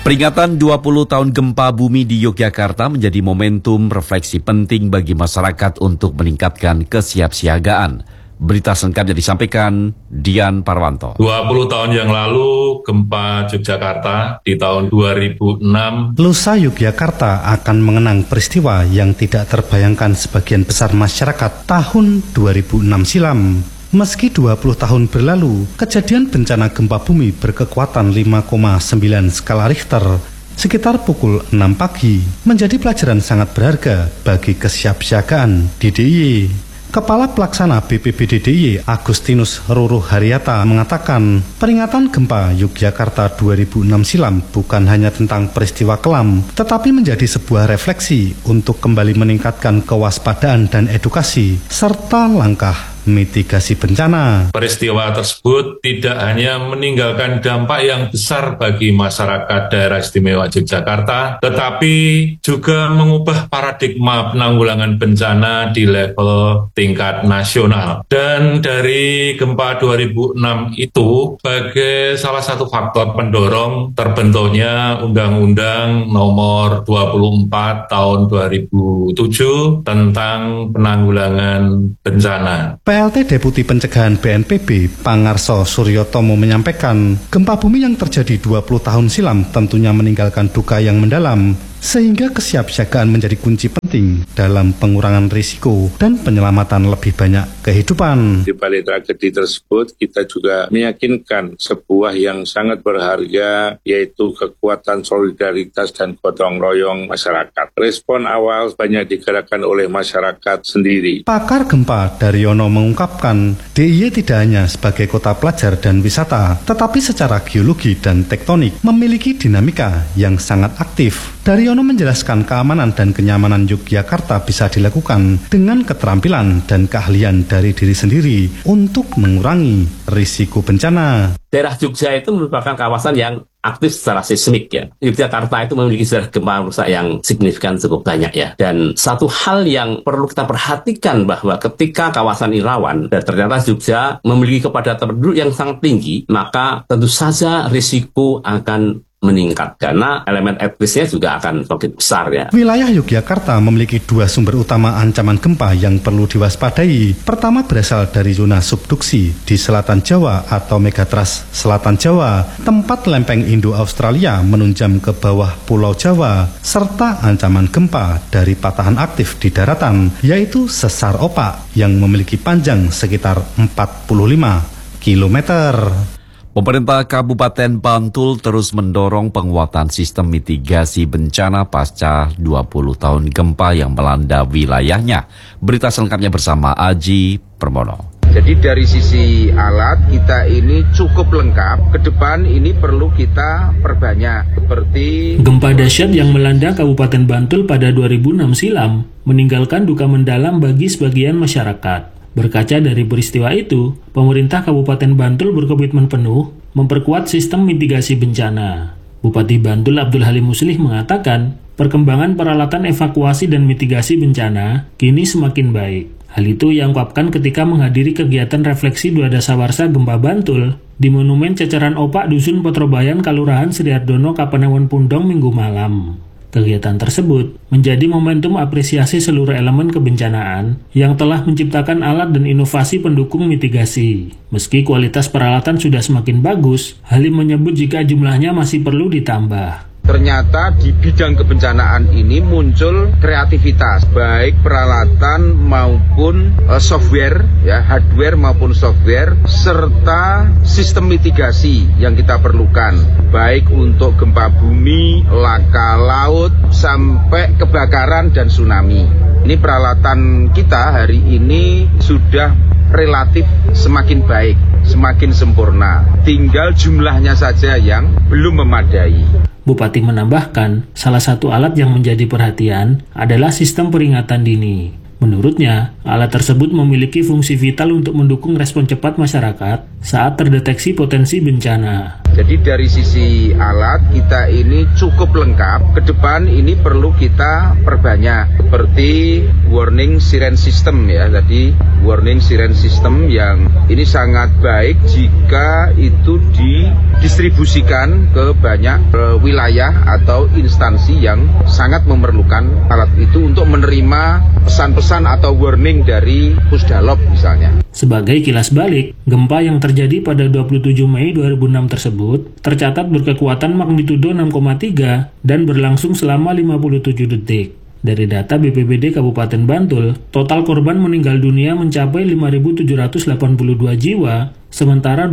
Peringatan 20 tahun gempa bumi di Yogyakarta menjadi momentum refleksi penting bagi masyarakat untuk meningkatkan kesiapsiagaan. Berita selengkapnya disampaikan Dian Parwanto. 20 tahun yang lalu gempa Yogyakarta di tahun 2006. Lusa Yogyakarta akan mengenang peristiwa yang tidak terbayangkan sebagian besar masyarakat tahun 2006 silam. Meski 20 tahun berlalu, kejadian bencana gempa bumi berkekuatan 5,9 skala Richter sekitar pukul 6 pagi menjadi pelajaran sangat berharga bagi kesiapsiagaan di DIY. Kepala Pelaksana BPBD DIY Agustinus Ruru Haryata mengatakan peringatan gempa Yogyakarta 2006 silam bukan hanya tentang peristiwa kelam, tetapi menjadi sebuah refleksi untuk kembali meningkatkan kewaspadaan dan edukasi serta langkah mitigasi bencana. Peristiwa tersebut tidak hanya meninggalkan dampak yang besar bagi masyarakat daerah istimewa Yogyakarta, tetapi juga mengubah paradigma penanggulangan bencana di level tingkat nasional. Dan dari gempa 2006 itu sebagai salah satu faktor pendorong terbentuknya Undang-Undang Nomor 24 Tahun 2007 tentang penanggulangan bencana. PLT Deputi Pencegahan BNPB Pangarso Suryotomo menyampaikan, gempa bumi yang terjadi 20 tahun silam tentunya meninggalkan duka yang mendalam, sehingga kesiapsiagaan menjadi kunci penting dalam pengurangan risiko dan penyelamatan lebih banyak kehidupan. Di balik tragedi tersebut, kita juga meyakinkan sebuah yang sangat berharga, yaitu kekuatan solidaritas dan gotong royong masyarakat. Respon awal banyak digerakkan oleh masyarakat sendiri. Pakar gempa Daryono mengungkapkan, DIY tidak hanya sebagai kota pelajar dan wisata, tetapi secara geologi dan tektonik memiliki dinamika yang sangat aktif. Daryono menjelaskan keamanan dan kenyamanan Yogyakarta bisa dilakukan dengan keterampilan dan keahlian dari diri sendiri untuk mengurangi risiko bencana. Daerah Jogja itu merupakan kawasan yang aktif secara seismik ya. Yogyakarta itu memiliki sejarah gempa rusak yang signifikan cukup banyak ya. Dan satu hal yang perlu kita perhatikan bahwa ketika kawasan ini rawan dan ternyata Jogja memiliki kepadatan penduduk yang sangat tinggi, maka tentu saja risiko akan meningkat karena elemen etnisnya juga akan semakin besar ya. Wilayah Yogyakarta memiliki dua sumber utama ancaman gempa yang perlu diwaspadai. Pertama berasal dari zona subduksi di selatan Jawa atau megatrust selatan Jawa, tempat lempeng Indo-Australia menunjam ke bawah Pulau Jawa, serta ancaman gempa dari patahan aktif di daratan, yaitu sesar opak yang memiliki panjang sekitar 45 kilometer. Pemerintah Kabupaten Bantul terus mendorong penguatan sistem mitigasi bencana pasca 20 tahun gempa yang melanda wilayahnya. Berita selengkapnya bersama Aji Permono. Jadi dari sisi alat kita ini cukup lengkap. Ke depan ini perlu kita perbanyak. Seperti gempa dahsyat yang melanda Kabupaten Bantul pada 2006 silam meninggalkan duka mendalam bagi sebagian masyarakat. Berkaca dari peristiwa itu, pemerintah Kabupaten Bantul berkomitmen penuh memperkuat sistem mitigasi bencana. Bupati Bantul Abdul Halim Muslih mengatakan, perkembangan peralatan evakuasi dan mitigasi bencana kini semakin baik. Hal itu ia ungkapkan ketika menghadiri kegiatan refleksi Dua Dasawarsa Gempa Bantul di Monumen Ceceran Opak Dusun Petrobayan Kalurahan Srihardono Kapanewon Pundong Minggu malam. Kegiatan tersebut menjadi momentum apresiasi seluruh elemen kebencanaan yang telah menciptakan alat dan inovasi pendukung mitigasi. Meski kualitas peralatan sudah semakin bagus, Halim menyebut jika jumlahnya masih perlu ditambah. Ternyata di bidang kebencanaan ini muncul kreativitas, baik peralatan maupun software, ya, hardware maupun software, serta sistem mitigasi yang kita perlukan, baik untuk gempa bumi, laka laut, sampai kebakaran dan tsunami. Ini peralatan kita hari ini sudah relatif semakin baik, semakin sempurna. Tinggal jumlahnya saja yang belum memadai. Bupati menambahkan, salah satu alat yang menjadi perhatian adalah sistem peringatan dini. Menurutnya, alat tersebut memiliki fungsi vital untuk mendukung respon cepat masyarakat saat terdeteksi potensi bencana. Jadi dari sisi alat kita ini cukup lengkap. Ke depan ini perlu kita perbanyak seperti warning siren system ya. Tadi warning siren system yang ini sangat baik jika itu didistribusikan ke banyak wilayah atau instansi yang sangat memerlukan alat itu untuk menerima pesan-pesan atau warning dari Pusdalop misalnya. Sebagai kilas balik, gempa yang terjadi pada 27 Mei 2006 tersebut tercatat berkekuatan magnitudo 6,3 dan berlangsung selama 57 detik. Dari data BPBD Kabupaten Bantul, total korban meninggal dunia mencapai 5.782 jiwa, sementara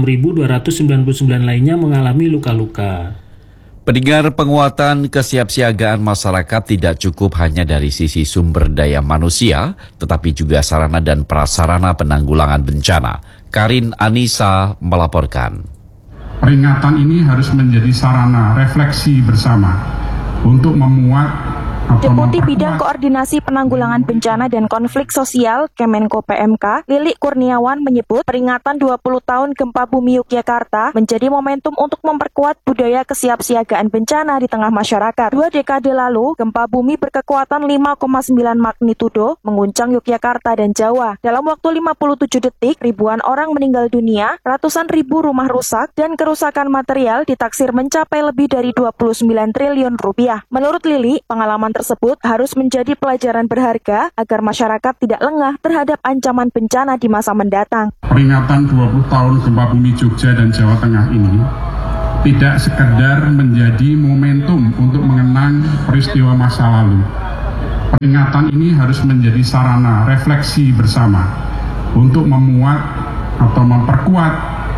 26.299 lainnya mengalami luka-luka. Pendengar, penguatan kesiapsiagaan masyarakat tidak cukup hanya dari sisi sumber daya manusia, tetapi juga sarana dan prasarana penanggulangan bencana. Karin Anissa melaporkan. Peringatan ini harus menjadi sarana refleksi bersama untuk memuat Deputi Bidang Koordinasi Penanggulangan Bencana dan Konflik Sosial Kemenko PMK, Lili Kurniawan menyebut peringatan 20 tahun Gempa Bumi Yogyakarta menjadi momentum untuk memperkuat budaya kesiapsiagaan bencana di tengah masyarakat. 2 dekade lalu, gempa bumi berkekuatan 5,9 magnitudo mengguncang Yogyakarta dan Jawa. Dalam waktu 57 detik, ribuan orang meninggal dunia, ratusan ribu rumah rusak, dan kerusakan material ditaksir mencapai lebih dari 29 triliun rupiah. Menurut Lili, pengalaman tersebut harus menjadi pelajaran berharga agar masyarakat tidak lengah terhadap ancaman bencana di masa mendatang. Peringatan 20 tahun Gempa Bumi Jogja dan Jawa Tengah ini tidak sekedar menjadi momentum untuk mengenang peristiwa masa lalu. Peringatan ini harus menjadi sarana refleksi bersama untuk memuat atau memperkuat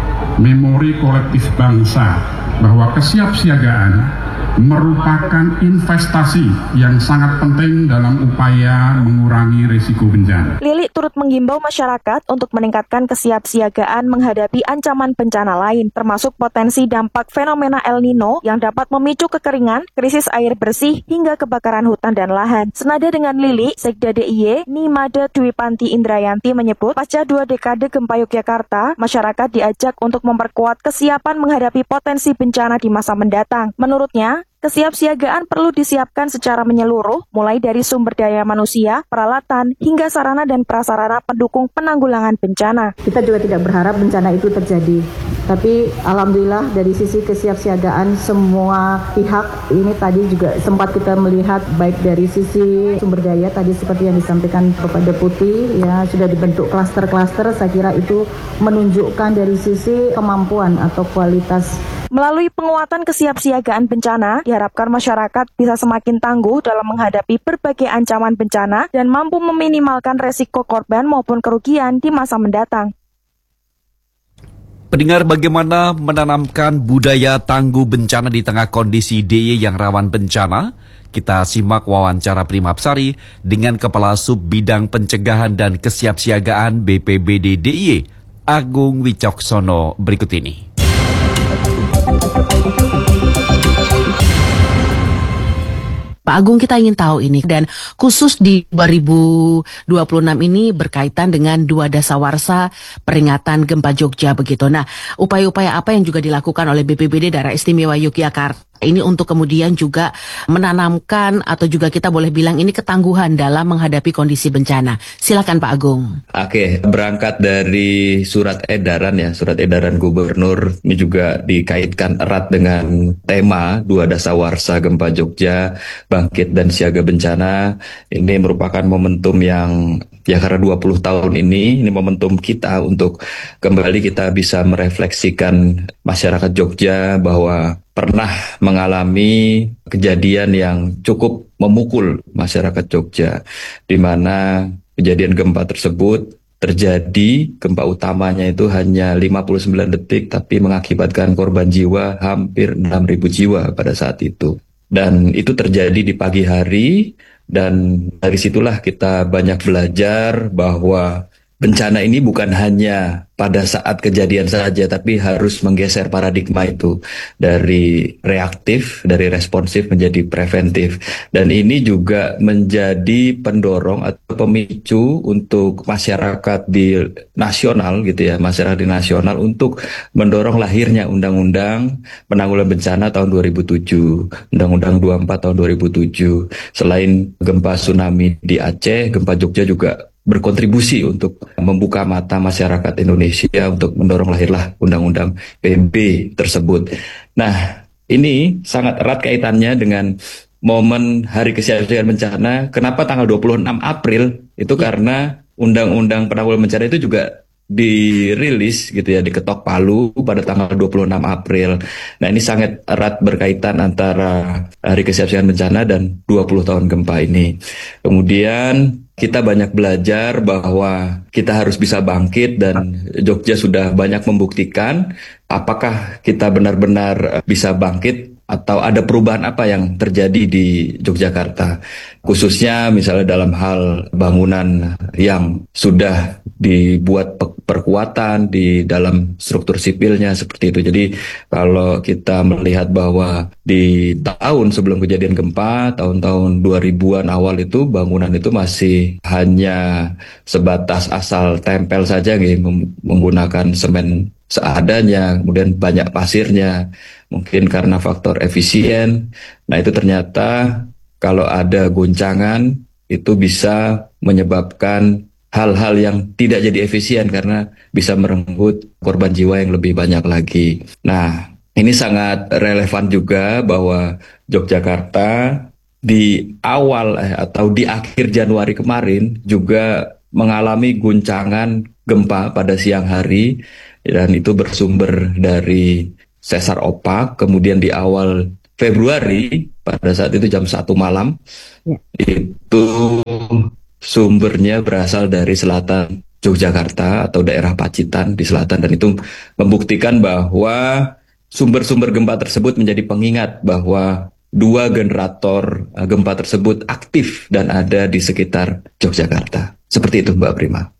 memori kolektif bangsa bahwa kesiapsiagaan merupakan investasi yang sangat penting dalam upaya mengurangi risiko bencana. Lili turut menghimbau masyarakat untuk meningkatkan kesiapsiagaan menghadapi ancaman bencana lain, termasuk potensi dampak fenomena El Nino yang dapat memicu kekeringan, krisis air bersih, hingga kebakaran hutan dan lahan. Senada dengan Lili, Sekda DIY Nimade Dwi Panti Indrayanti menyebut, pasca 2 dekade gempa Yogyakarta, masyarakat diajak untuk memperkuat kesiapan menghadapi potensi bencana di masa mendatang. Menurutnya, kesiapsiagaan perlu disiapkan secara menyeluruh, mulai dari sumber daya manusia, peralatan, hingga sarana dan prasarana pendukung penanggulangan bencana. Kita juga tidak berharap bencana itu terjadi, tapi alhamdulillah dari sisi kesiapsiagaan semua pihak ini tadi juga sempat kita melihat baik dari sisi sumber daya tadi seperti yang disampaikan Bapak Deputi, ya sudah dibentuk klaster-klaster, saya kira itu menunjukkan dari sisi kemampuan atau kualitas. Melalui penguatan kesiapsiagaan bencana, diharapkan masyarakat bisa semakin tangguh dalam menghadapi berbagai ancaman bencana dan mampu meminimalkan resiko korban maupun kerugian di masa mendatang. Pendengar, bagaimana menanamkan budaya tangguh bencana di tengah kondisi DIY yang rawan bencana? Kita simak wawancara Primapsari dengan Kepala Sub Bidang Pencegahan dan Kesiapsiagaan BPBD DIY, Agung Wicoksono berikut ini. Pak Agung, kita ingin tahu ini, dan khusus di 2026 ini berkaitan dengan 2 dasawarsa peringatan gempa Jogja begitu. Nah, upaya-upaya apa yang juga dilakukan oleh BPBD Daerah Istimewa Yogyakarta ini untuk kemudian juga menanamkan atau juga kita boleh bilang ini ketangguhan dalam menghadapi kondisi bencana. Silakan Pak Agung. Oke, berangkat dari surat edaran Gubernur, ini juga dikaitkan erat dengan tema 2 dasawarsa gempa Jogja, bangkit dan siaga bencana. Ini merupakan momentum yang karena 20 tahun ini momentum kita untuk kembali kita bisa merefleksikan masyarakat Jogja bahwa pernah mengalami kejadian yang cukup memukul masyarakat Jogja, di mana kejadian gempa tersebut terjadi, gempa utamanya itu hanya 59 detik, tapi mengakibatkan korban jiwa hampir 6.000 jiwa pada saat itu. Dan itu terjadi di pagi hari, dan dari situlah kita banyak belajar bahwa bencana ini bukan hanya pada saat kejadian saja, tapi harus menggeser paradigma itu dari reaktif, dari responsif menjadi preventif. Dan ini juga menjadi pendorong atau pemicu untuk masyarakat di nasional gitu ya, masyarakat di nasional untuk mendorong lahirnya Undang-Undang Penanggulangan Bencana tahun 2007, Undang-Undang 24 tahun 2007. Selain gempa tsunami di Aceh, gempa Jogja juga berkontribusi untuk membuka mata masyarakat Indonesia untuk mendorong lahirlah Undang-Undang PB tersebut. Nah, ini sangat erat kaitannya dengan momen Hari Kesiapsiagaan Bencana. Kenapa tanggal 26 April? Itu karena Undang-Undang Penanggulangan Bencana itu juga dirilis gitu ya, diketok palu pada tanggal 26 April. Nah, ini sangat erat berkaitan antara Hari Kesiapsiagaan Bencana dan 20 tahun gempa ini. Kemudian kita banyak belajar bahwa kita harus bisa bangkit dan Jogja sudah banyak membuktikan apakah kita benar-benar bisa bangkit atau ada perubahan apa yang terjadi di Yogyakarta. Khususnya misalnya dalam hal bangunan yang sudah dibuat perkuatan di dalam struktur sipilnya seperti itu. Jadi kalau kita melihat bahwa di tahun sebelum kejadian gempa, tahun-tahun 2000-an awal itu bangunan itu masih hanya sebatas asal tempel saja gitu, menggunakan semen seadanya, kemudian banyak pasirnya, mungkin karena faktor efisien. Nah, itu ternyata kalau ada goncangan itu bisa menyebabkan hal-hal yang tidak jadi efisien karena bisa merenggut korban jiwa yang lebih banyak lagi. Nah, ini sangat relevan juga bahwa Yogyakarta di awal atau di akhir Januari kemarin juga mengalami guncangan gempa pada siang hari, dan itu bersumber dari sesar opak. Kemudian di awal Februari pada saat itu jam 1 malam itu sumbernya berasal dari selatan Yogyakarta atau daerah Pacitan di selatan, dan itu membuktikan bahwa sumber-sumber gempa tersebut menjadi pengingat bahwa 2 generator gempa tersebut aktif dan ada di sekitar Yogyakarta. Seperti itu, Mbak Prima.